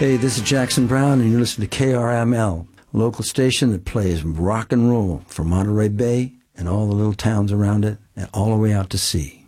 Hey, this is Jackson Brown, and you're listening to KRML, a local station that plays rock and roll from Monterey Bay and all the little towns around it and all the way out to sea.